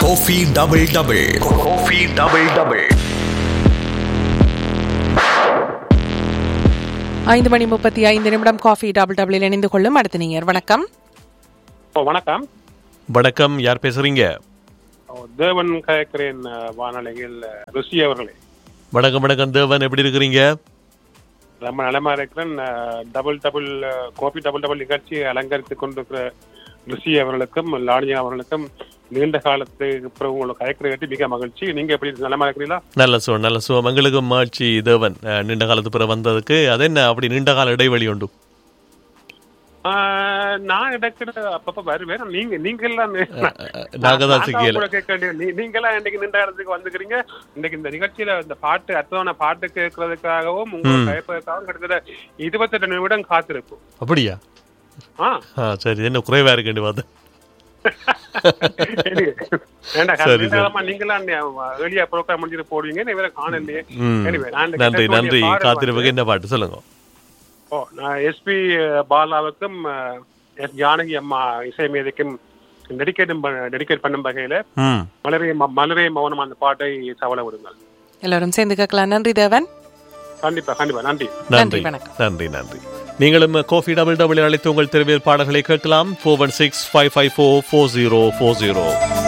Coffee Double Double. Coffee Double Double. 5:35 coffee double டபுளில் இணைந்து கொள்ளும் அடுத்த நீங்க வணக்கம். வணக்கம். வணக்கம், யார் பேசுறீங்க? தேவன் கேட்கிறேன் வானொலியில் ருசி அவர்களே. வணக்கம் வணக்கம் தேவன், எப்படி இருக்கிறீங்க? ரொம்ப நலமா இருக்கிறேன். Double double coffee double double நிகழ்ச்சியை அலங்கரித்துக் கொண்டிருக்கிற ருசி அவர்களுக்கும் லானியா அவர்களுக்கும் நீண்ட காலத்துக்கு பிறகு உங்களுக்கு கயக்கிற கேட்டு மிக மகிழ்ச்சி. நீங்க எப்படி நலமா இருக்கிறீங்களா? நல்ல சுவம் எங்களுக்கும் மாட்சி தேவன். நீண்ட காலத்து பிறகு வந்ததுக்கு அது என்ன அப்படி நீண்ட கால இடைவெளி உண்டு? நான் இடக்கிற அப்பப்ப வருவேன். நீங்கெல்லாம் நீங்கெல்லாம் இன்னைக்கு நீண்ட காலத்துக்கு வந்துக்கிறீங்க. இன்னைக்கு இந்த நிகழ்ச்சியில இந்த பாட்டு அர்த்தமான பாட்டு கேட்கறதுக்காகவும் உங்களுக்கு கயப்பதற்காகவும் கிட்டத்தட்ட 28 நிமிடம் காத்திருக்கும். அப்படியா? சரி, என்ன குறைவா இருக்கு வந்து நன்றி நன்றி. காத்திருப்புக்கு என்ன பாட்டு சொல்லுங்க? எஸ்பி பாலாவுக்கும் எஸ் ஜானகி அம்மா இசைமேதைக்கும் டெடிகேட் பண்ணும் வகையில மலரே மௌனம் அந்த பாட்டை சவள விடுங்கள். எல்லாரும் சேர்ந்து கேட்கலாம். நன்றி தேவன். கண்டிப்பா கண்டிப்பா. நன்றி நன்றி நன்றி நன்றி. நீங்களும் காஃபி டபுள் டபுள் அழைத்து உங்கள் தெரிவியல் பாடல்களை கேட்கலாம். 416-554-4040.